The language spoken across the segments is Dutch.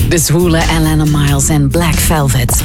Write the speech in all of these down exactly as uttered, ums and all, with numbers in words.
De zwoele Alana Miles en Black Velvet.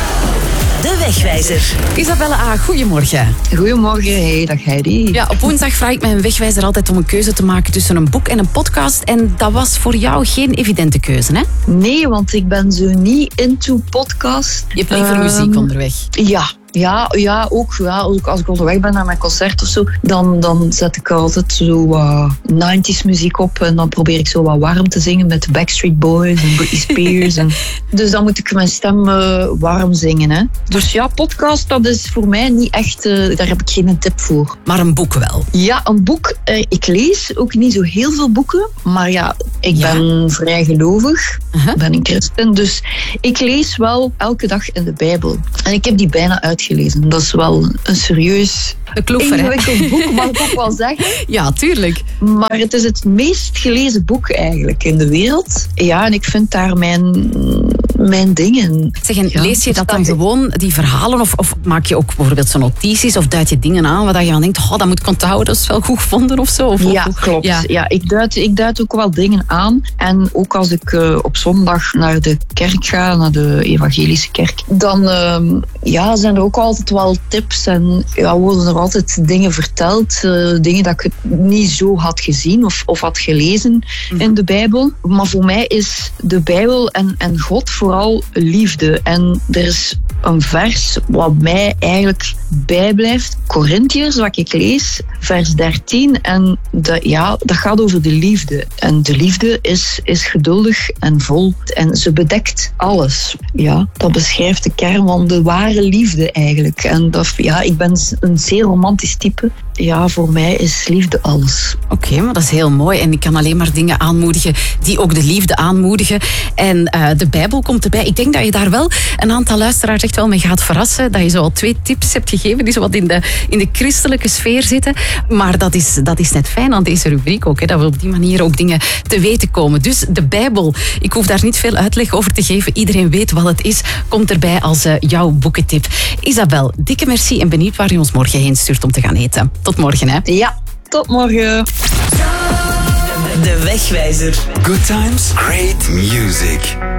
De Wegwijzer. Isabelle A., goedemorgen. Goedemorgen, hey, dag Heidi. Ja, op woensdag vraag ik mijn wegwijzer altijd om een keuze te maken tussen een boek en een podcast. En dat was voor jou geen evidente keuze, hè? Nee, want ik ben zo niet into podcast. Je hebt liever Um, muziek onderweg. Ja. Ja, ja, ook, ja, ook als ik onderweg ben naar mijn concert of zo, dan, dan zet ik altijd zo uh, nineties muziek op en dan probeer ik zo wat warm te zingen met de Backstreet Boys en Britney Spears. en, dus dan moet ik mijn stem uh, warm zingen. Hè. Dus ja, podcast, dat is voor mij niet echt, uh, daar heb ik geen tip voor. Maar een boek wel. Ja, een boek. Uh, ik lees ook niet zo heel veel boeken, maar ja, ik Ja. ben vrij gelovig. Uh-huh. Ik ben een christen, dus ik lees wel elke dag in de Bijbel. En ik heb die bijna uitgelezen. Dat is wel een serieus, Een kloefer, hè? ingewikkeld boek, mag ik ook wel zeggen. Ja, tuurlijk. Maar het is het meest gelezen boek eigenlijk in de wereld. Ja, en ik vind daar mijn, mijn dingen. Zeg, en Ja, lees je dat dan verstandig. gewoon, die verhalen, of, of maak je ook bijvoorbeeld zo notities, of duid je dingen aan waar je dan denkt, oh, dat moet ik onthouden, dat is wel goed gevonden of zo? Of, Ja, of- klopt. Ja. Ja. ik, duid, ik duid ook wel dingen aan. En ook als ik uh, op zondag naar de kerk ga, naar de evangelische kerk, dan uh, ja, zijn er ook altijd wel tips en ja, worden er altijd dingen verteld. Uh, dingen dat ik niet zo had gezien of, of had gelezen Mhm. in de Bijbel. Maar voor mij is de Bijbel en, en God vooral liefde. En er is een vers wat mij eigenlijk bijblijft. Korinthiërs, wat ik lees, vers dertien. En dat, ja, dat gaat over de liefde. En de liefde is, is geduldig en vol. En ze bedekt alles. Ja, dat beschrijft de kern van de ware liefde eigenlijk. En dat, ja, ik ben een zeer romantisch type. Ja, voor mij is liefde alles. Oké, maar dat is heel mooi. En ik kan alleen maar dingen aanmoedigen die ook de liefde aanmoedigen. En uh, de Bijbel komt erbij. Ik denk dat je daar wel een aantal luisteraars echt wel mee gaat verrassen. Dat je zo al twee tips hebt gegeven die zo wat in de, in de christelijke sfeer zitten. Maar dat is, dat is net fijn aan deze rubriek ook. Hè, dat we op die manier ook dingen te weten komen. Dus de Bijbel, ik hoef daar niet veel uitleg over te geven. Iedereen weet wat het is. Komt erbij als uh, jouw boekentip. Isabel, dikke merci en benieuwd waar je ons morgen heen stuurt om te gaan eten. Tot morgen, hè. Ja, tot morgen. De Wegwijzer. Good times, great music.